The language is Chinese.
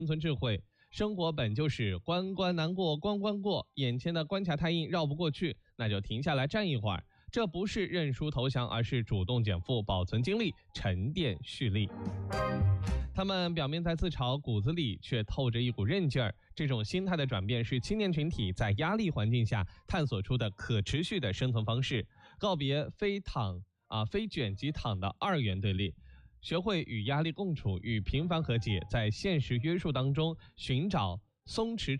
生存智慧。生活本就是关关难过关关过，眼前的关卡太硬绕不过去，那就停下来站一会儿。这不是认输投降，而是主动减负，保存精力，沉淀蓄力。他们表面在自嘲，骨子里却透着一股韧劲儿。这种心态的转变是青年群体在压力环境下探索出的可持续的生存方式，告别非卷即躺的二元对立，学会与压力共处，与平凡和解，在现实约束当中寻找松弛